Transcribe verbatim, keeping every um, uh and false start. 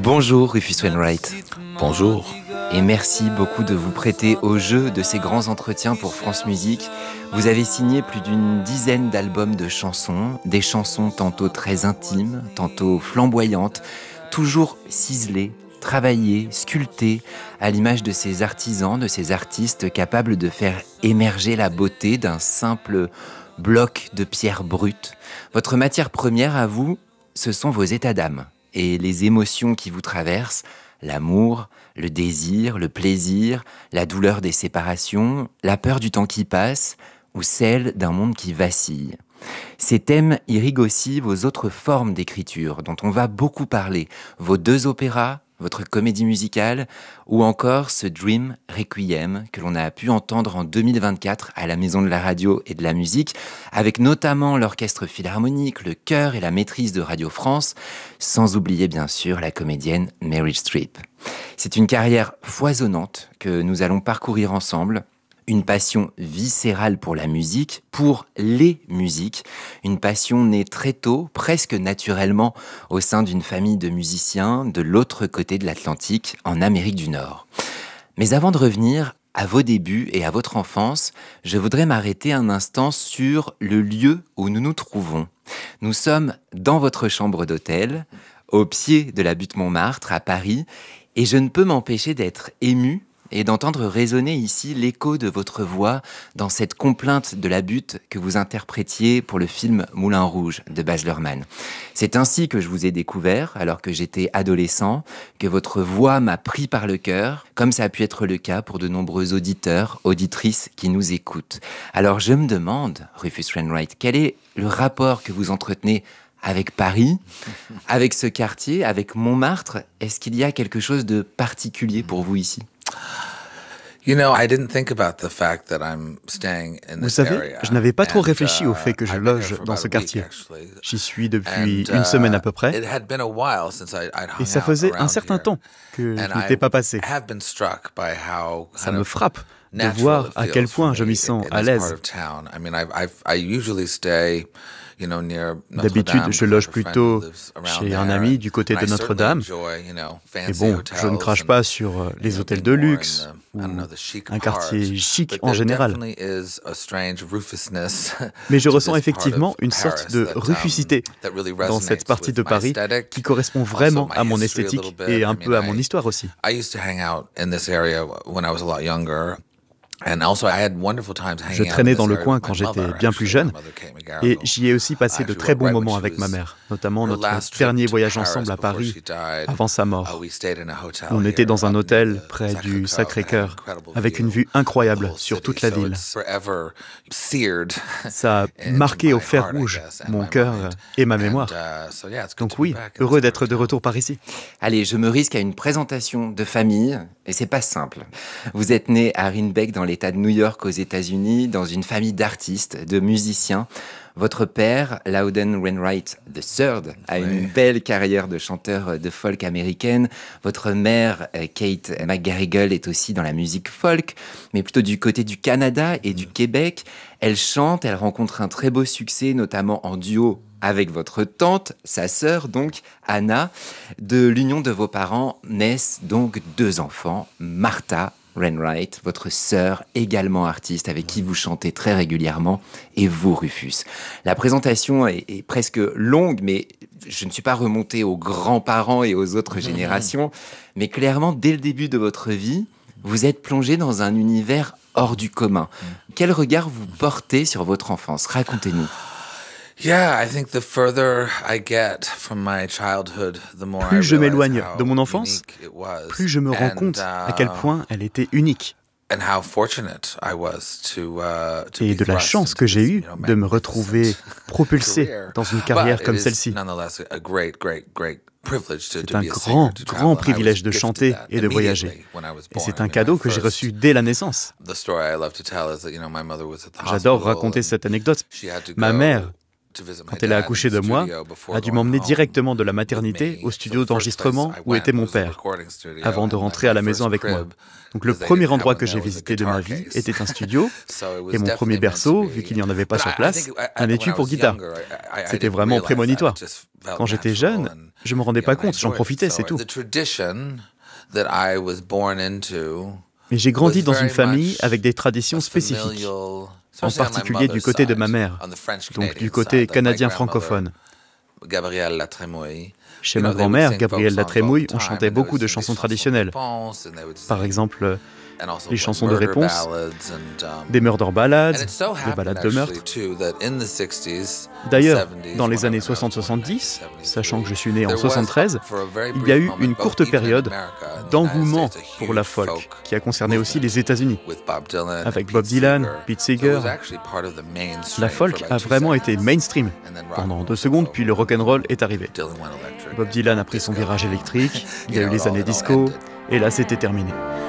Bonjour Rufus Wainwright. Bonjour. Et merci beaucoup de vous prêter au jeu de ces grands entretiens pour France Musique. Vous avez signé plus d'une dizaine d'albums de chansons, des chansons tantôt très intimes, tantôt flamboyantes, toujours ciselées, travaillées, sculptées, à l'image de ces artisans, de ces artistes capables de faire émerger la beauté d'un simple bloc de pierre brute. Votre matière première à vous, ce sont vos états d'âme et les émotions qui vous traversent, l'amour, le désir, le plaisir, la douleur des séparations, la peur du temps qui passe ou celle d'un monde qui vacille. Ces thèmes irriguent aussi vos autres formes d'écriture dont on va beaucoup parler, vos deux opéras, votre comédie musicale ou encore ce Dream Requiem que l'on a pu entendre en deux mille vingt-quatre à la Maison de la Radio et de la Musique avec notamment l'Orchestre Philharmonique, le chœur et la maîtrise de Radio France, sans oublier bien sûr la comédienne Meryl Streep. C'est une carrière foisonnante que nous allons parcourir ensemble. Une passion viscérale pour la musique, pour les musiques, une passion née très tôt, presque naturellement, au sein d'une famille de musiciens de l'autre côté de l'Atlantique, en Amérique du Nord. Mais avant de revenir à vos débuts et à votre enfance, je voudrais m'arrêter un instant sur le lieu où nous nous trouvons. Nous sommes dans votre chambre d'hôtel, au pied de la butte Montmartre, à Paris, et je ne peux m'empêcher d'être ému et d'entendre résonner ici l'écho de votre voix dans cette complainte de la butte que vous interprétiez pour le film Moulin Rouge de Baz Luhrmann. C'est ainsi que je vous ai découvert, alors que j'étais adolescent, que votre voix m'a pris par le cœur, comme ça a pu être le cas pour de nombreux auditeurs, auditrices qui nous écoutent. Alors je me demande, Rufus Wainwright, quel est le rapport que vous entretenez avec Paris, avec ce quartier, avec Montmartre? Est-ce qu'il y a quelque chose de particulier pour vous ici? You know, I didn't think about the fact that I'm staying in Vous this savez, area. je n'avais pas trop And, réfléchi uh, au fait que je I've been here loge for dans about ce a week, quartier. actually. J'y suis depuis And, une semaine à uh, peu près. It had been a while since I- I'd hung Et ça out faisait un around certain here. temps que je And n'étais I pas passé. have been struck by how Ça kind me of frappe de natural voir it à quel feels point for je me m'y sens in à this l'aise. part of town. I mean, I've, I've, I usually stay, you know, near Notre D'habitude, Dame, je 'cause I loge have a friend plutôt who lives around chez un there, ami du côté and de I Notre-Dame. certainly enjoy, you know, Et fancy bon, je ne hotels crache and, pas sur euh, you les know, hôtels being de more in luxe the, ou I don't know, the chic un part. quartier chic But en there général. definitely is a strange Rufusness Mais je to ressens this effectivement part of une sorte Paris de that, um, rufusité that really dans cette resonates partie with de my Paris aesthetic, qui correspond also vraiment my à mon history a little esthétique bit. et I un mean, peu à mon I- histoire aussi. I used to hang out in this area when I was a lot younger. And also I had wonderful times hanging Je out in traînais this dans le area coin with quand my j'étais mother, bien plus actually. jeune My mother, Kate et McGarrigle, j'y ai aussi passé de actually très bons right when moments she avec ma was- mère, notamment her notre last trip dernier to voyage Paris ensemble à before Paris she died, avant sa uh, mort. we stayed in a hotel On here était dans un up hôtel near the près du Sacré-Cœur, Sacré-Cœur, that had an avec une incredible vue view of the incroyable whole sur city. toute la So ville. it's forever seared Ça a into marqué au my fer heart, I rouge guess, and mon my cœur mind. et ma And, mémoire. uh, so yeah, it's good Donc to be oui, back in heureux this part d'être of de town. retour par ici. Allez, je me risque à une présentation de famille, et c'est pas simple. Vous êtes né à Rhinebeck dans l'État de New York aux États-Unis, dans une famille d'artistes, de musiciens. Votre père, Loudon Wainwright the third, a une Oui. belle carrière de chanteur de folk américaine. Votre mère, euh, Kate McGarrigle, est aussi dans la musique folk, mais plutôt du côté du Canada et du Québec. Elle chante, elle rencontre un très beau succès, notamment en duo avec votre tante, sa sœur donc, Anna. De l'union de vos parents naissent donc deux enfants, Martha Wainwright, votre sœur, également artiste, avec qui vous chantez très régulièrement, et vous, Rufus. La présentation est, est presque longue, mais je ne suis pas remonté aux grands-parents et aux autres générations, mais clairement, dès le début de votre vie, vous êtes plongé dans un univers hors du commun. Quel regard vous portez sur votre enfance? Racontez-nous. Yeah, I think the further I get from my childhood, the more I Plus je realize m'éloigne how de mon enfance, unique it was. plus je me rends And, compte à quel uh, point elle était unique. and how fortunate I was to, uh, to Et be de la thrust chance into que j'ai this, eue you know, de me retrouver magnificent propulsé career. dans une carrière But comme it is celle-ci. nonetheless a great, great, great privilege to, C'est to un be a grand, singer, to travel. grand And I was privilège de gifted chanter that et de voyager. immediately when I was Et born. c'est I un mean, cadeau my que j'ai first- reçu dès la naissance. The story I love to tell is that, you know, my mother was at the J'adore hospital raconter and cette anecdote. she had to Ma go mère quand elle a accouché de moi, a dû m'emmener directement de la maternité au studio d'enregistrement où était mon père, avant de rentrer à la maison avec moi. Donc le premier endroit que j'ai visité de ma vie était un studio, et mon premier berceau, vu qu'il n'y en avait pas sur place, un étui pour guitare. C'était vraiment prémonitoire. Quand j'étais jeune, je ne me rendais pas compte, j'en profitais, c'est tout. Mais j'ai grandi dans une famille avec des traditions spécifiques, en particulier du côté de ma mère, donc du côté canadien francophone. Chez ma grand-mère, Gabrielle Latrémouille, on chantait beaucoup de chansons traditionnelles. Par exemple, les chansons de réponse, des murder ballads, des ballades de meurtre. D'ailleurs, dans les années soixante soixante-dix, sachant que je suis né en soixante-treize, il y a eu une courte période d'engouement pour la folk, qui a concerné aussi les États-Unis. Avec Bob Dylan, Pete Seeger, la folk a vraiment été mainstream pendant deux secondes, puis le rock'n'roll est arrivé. Bob Dylan a pris son virage électrique, il y a eu les années disco, et là c'était terminé.